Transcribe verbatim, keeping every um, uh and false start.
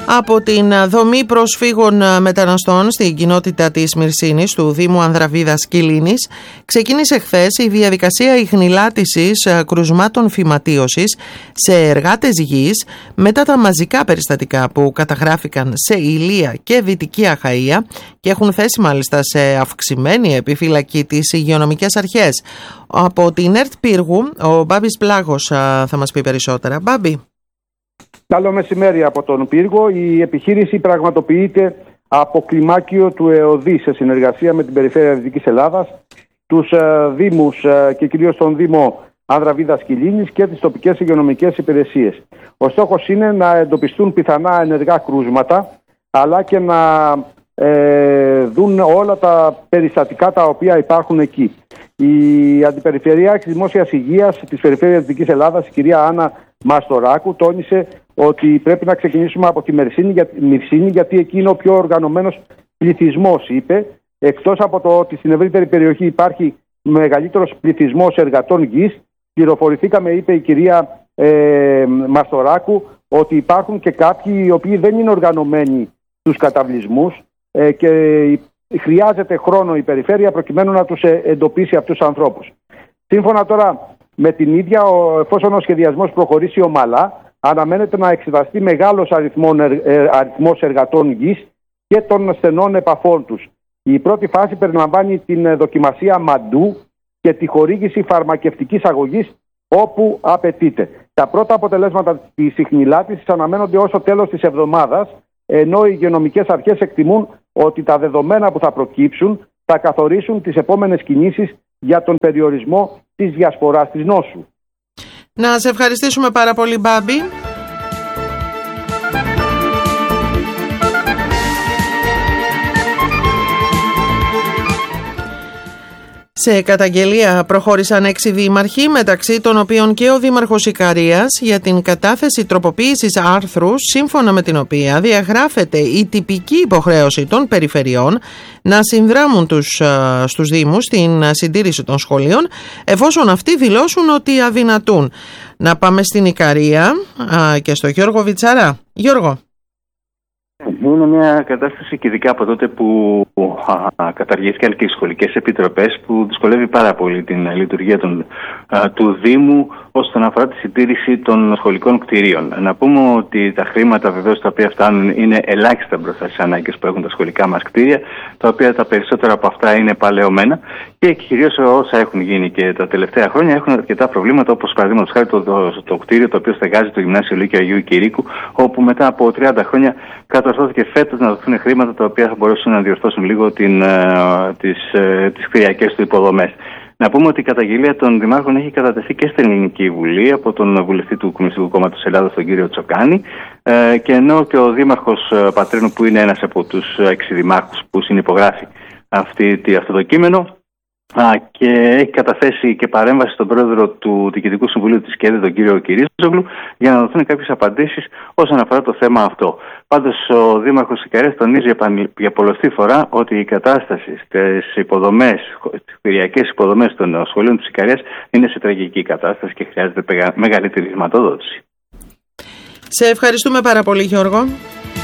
Από την δομή προσφύγων μεταναστών στην κοινότητα της Μυρσίνης του Δήμου Ανδραβίδας Κιλίνης ξεκίνησε χθες η διαδικασία ιχνηλάτησης κρουσμάτων φυματίωσης σε εργάτες γης μετά τα μαζικά περιστατικά που καταγράφηκαν σε Ηλία και Δυτική Αχαΐα και έχουν θέσει μάλιστα σε αυξημένη επιφύλακη τις υγειονομικές αρχές. Από την ΕΡΤ Πύργου ο Μπάμπης Πλάγος θα μας πει περισσότερα. Μπάμπη. Καλό μεσημέρι από τον Πύργο. Η επιχείρηση πραγματοποιείται από κλιμάκιο του ΕΟΔΗ σε συνεργασία με την Περιφέρεια Δυτικής Ελλάδας, τους ε, Δήμους ε, και κυρίως τον Δήμο Ανδραβίδας Κιλίνης και τις τοπικές υγειονομικές υπηρεσίες. Ο στόχος είναι να εντοπιστούν πιθανά ενεργά κρούσματα, αλλά και να ε, δουν όλα τα περιστατικά τα οποία υπάρχουν εκεί. Η Αντιπεριφερειάρχης Δημόσιας Υγείας της Περιφέρειας Δυτικής Ελλάδας, η κυρία Άννα Μαστοράκου, τόνισε ότι πρέπει να ξεκινήσουμε από τη Μυρσίνη, γιατί εκεί είναι ο πιο οργανωμένος πληθυσμός, είπε. Εκτός από το ότι στην ευρύτερη περιοχή υπάρχει μεγαλύτερος πληθυσμός εργατών γης, πληροφορηθήκαμε, είπε η κυρία ε, Μαστοράκου, ότι υπάρχουν και κάποιοι οι οποίοι δεν είναι οργανωμένοι στους καταβλισμούς ε, και χρειάζεται χρόνο η περιφέρεια προκειμένου να τους εντοπίσει αυτούς τους ανθρώπους. Σύμφωνα τώρα με την ίδια, εφόσον ο σχεδιασμός προχωρήσει ομαλά, αναμένεται να εξεταστεί μεγάλος αριθμός εργατών γης και των στενών επαφών τους. Η πρώτη φάση περιλαμβάνει την δοκιμασία μαντού και τη χορήγηση φαρμακευτικής αγωγής όπου απαιτείται. Τα πρώτα αποτελέσματα της ιχνηλάτησης αναμένονται ως το τέλος της εβδομάδας, ενώ οι υγειονομικές αρχές εκτιμούν ότι τα δεδομένα που θα προκύψουν θα καθορίσουν τις επόμενες κινήσεις για τον περιορισμό της διασποράς της νόσου. Να σε ευχαριστήσουμε πάρα πολύ, Μπάμπη. Σε καταγγελία προχώρησαν έξι δήμαρχοι, μεταξύ των οποίων και ο Δήμαρχος Ικαρίας, για την κατάθεση τροποποίησης άρθρου, σύμφωνα με την οποία διαγράφεται η τυπική υποχρέωση των περιφερειών να συνδράμουν τους, στους Δήμους στην συντήρηση των σχολείων, εφόσον αυτοί δηλώσουν ότι αδυνατούν. Να πάμε στην Ικαρία και στο Γιώργο Βιτσαρά. Γιώργο. Είναι μια κατάσταση και ειδικά από τότε που α, καταργήθηκαν και οι σχολικές επιτροπές, που δυσκολεύει πάρα πολύ την λειτουργία των, α, του Δήμου όσον αφορά τη συντήρηση των σχολικών κτηρίων. Να πούμε ότι τα χρήματα βεβαίως τα οποία φτάνουν είναι ελάχιστα μπροστά στις ανάγκες που έχουν τα σχολικά μας κτίρια, τα οποία τα περισσότερα από αυτά είναι παλαιωμένα και κυρίως όσα έχουν γίνει και τα τελευταία χρόνια έχουν αρκετά προβλήματα, όπως παραδείγματος χάρη το, το, το κτίριο το οποίο στεγάζει το Γυμνάσιο Λύκειο Αγίου Κηρύκου, όπου μετά από τριάντα χρόνια κατορθώθηκε φέτος να δοθούν χρήματα τα οποία θα μπορούσαν να διορθώσουν λίγο την, τις, τις κτηριακές του υποδομές. Να πούμε ότι η καταγγελία των δημάρχων έχει κατατεθεί και στην Ελληνική Βουλή από τον βουλευτή του Κομμουνιστικού Κόμματος Ελλάδας, τον κύριο Τσοκάνη, ε, και ενώ και ο Δήμαρχος Πατρίνου, που είναι ένας από τους έξι δημάρχους που συνυπογράφει αυτή, αυτό το κείμενο, Α, και έχει καταθέσει και παρέμβαση στον πρόεδρο του Διοικητικού Συμβουλίου της ΚΕΔΕ, τον κύριο Κυρίζογλου, για να δοθούν κάποιες απαντήσεις όσον αφορά το θέμα αυτό. Πάντως, ο Δήμαρχος Ικαρίας τονίζει για πολλωστή φορά ότι η κατάσταση στις υποδομές, στις κτηριακές υποδομές των σχολείων της Ικαρίας είναι σε τραγική κατάσταση και χρειάζεται μεγαλύτερη χρηματοδότηση. Σε ευχαριστούμε πάρα πολύ, Γιώργο.